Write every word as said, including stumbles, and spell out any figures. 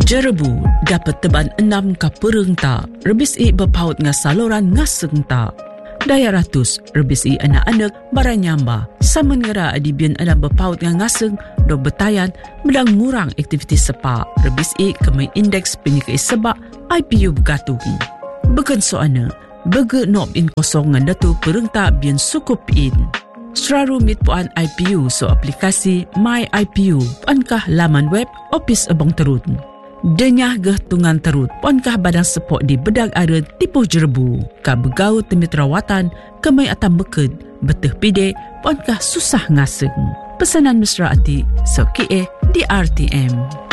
Jerebu dapat teban enam ka pereng ta, rebis i berpaut nga saluran ngaseng ta. Daya ratus, rebis i anak-anak baranyamba. Samun ngera adibian anak berpaut nga ngaseng, do betayan, medang ngurang aktivitas sepa. Rebis i kemai indeks penyikai sebak I P U bergatung. Begen soana, bege nob in kosong nga datu pereng ta bian sukup in. Seraru mit puan I P U so aplikasi My I P U, puankah laman web Opis Abang Terut. Denyah geh tungan terut, puankah badang sepok di bedag ada tipu Jerebu. Ka begau temit rawatan, kemai atam beked, beteh pide, puankah susah ngaseng. Pesanan mesra ati, so kie di R T M.